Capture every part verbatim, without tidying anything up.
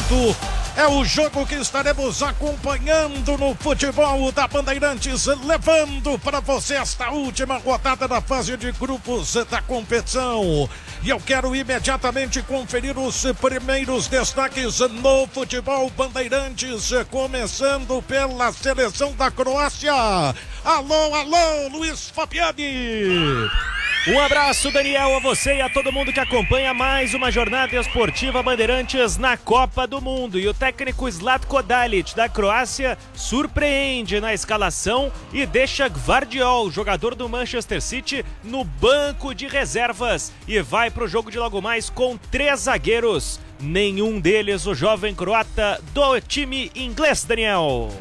Minuto. É o jogo que estaremos acompanhando no futebol da Bandeirantes, levando para você esta última rodada da fase de grupos da competição. E eu quero imediatamente conferir os primeiros destaques no futebol Bandeirantes, começando pela seleção da Croácia. Alô, alô, Luiz Fabiani. Um abraço, Daniel, a você e a todo mundo que acompanha mais uma jornada esportiva Bandeirantes na Copa do Mundo. E o técnico Zlatko Dalic, da Croácia, surpreende na escalação e deixa Gvardiol, jogador do Manchester City, no banco de reservas. E vai para o jogo de logo mais com três zagueiros. Nenhum deles o jovem croata do time inglês, Daniel.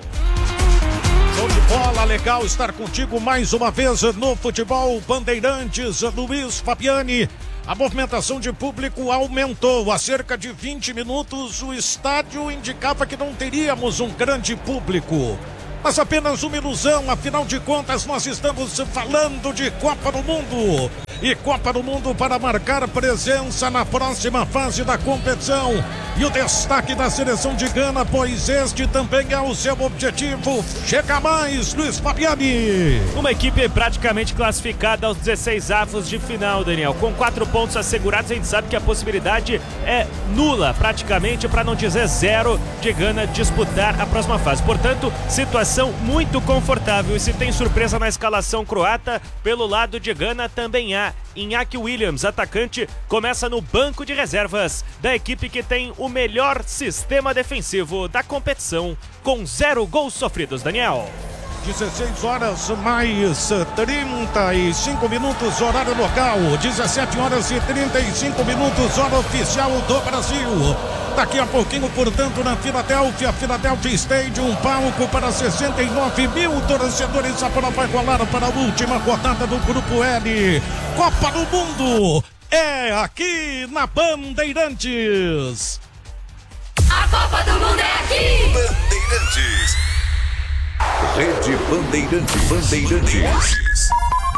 Show de bola, legal estar contigo mais uma vez no futebol Bandeirantes, Luiz Fabiani. A movimentação de público aumentou. Há cerca de vinte minutos o estádio indicava que não teríamos um grande público. Mas apenas uma ilusão, afinal de contas nós estamos falando de Copa do Mundo. E Copa do Mundo para marcar presença na próxima fase da competição. E o destaque da seleção de Gana, pois este também é o seu objetivo. Chega mais, Luiz Fabiani. Uma equipe praticamente classificada aos dezesseis avos de final, Daniel. Com quatro pontos assegurados, a gente sabe que a possibilidade é nula, praticamente, para não dizer zero, de Gana disputar a próxima fase. Portanto, situação muito confortável. E se tem surpresa na escalação croata, pelo lado de Gana também há. Iñaki Williams, atacante, começa no banco de reservas da equipe que tem o melhor sistema defensivo da competição, com zero gols sofridos, Daniel. dezesseis horas mais trinta e cinco minutos, horário local. dezessete horas e trinta e cinco minutos, hora oficial do Brasil. Daqui a pouquinho, portanto, na Filadélfia, Philadelphia Stadium, palco para sessenta e nove mil torcedores. A bola vai rolar para a última rodada do Grupo L. Copa do Mundo é aqui na Bandeirantes. A Copa do Mundo é aqui. Bandeirantes. Rede Bandeirantes. Bandeirantes.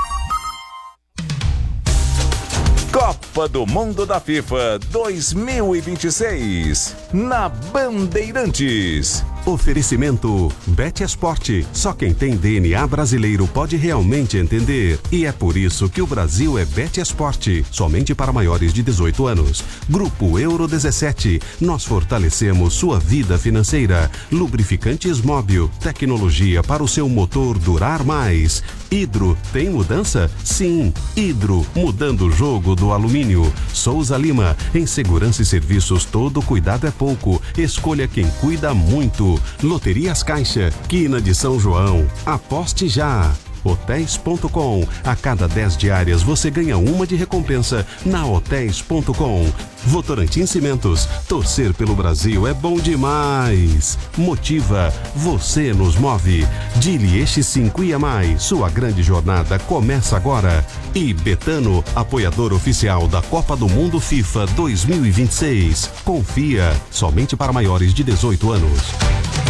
Copa do Mundo da FIFA dois mil e vinte e seis na Bandeirantes. Oferecimento Bet Esporte. Só quem tem D N A brasileiro pode realmente entender. E é por isso que o Brasil é Bet Esporte. Somente para maiores de dezoito anos. Grupo Euro dezessete. Nós fortalecemos sua vida financeira. Lubrificantes Móbil. Tecnologia para o seu motor durar mais. Hidro. Tem mudança? Sim. Hidro. Mudando o jogo do alumínio. Souza Lima. Em segurança e serviços, todo cuidado é pouco. Escolha quem cuida muito. Loterias Caixa, Quina de São João. Aposte já. Hotéis ponto com. A cada dez diárias você ganha uma de recompensa na Hotéis ponto com. Votorantim Cimentos. Torcer pelo Brasil é bom demais. Motiva. Você nos move. Dilieste cinco e mais. Sua grande jornada começa agora. E Betano, apoiador oficial da Copa do Mundo FIFA dois mil e vinte e seis. Confia. Somente para maiores de dezoito anos.